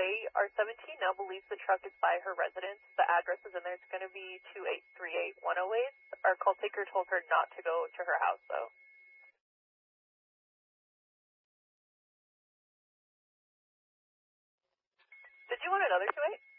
our 17 now believes the truck is by her residence. The address is in there. It's going to be 2838 108. Our call taker told her not to go to her house, though. Did you want another 28?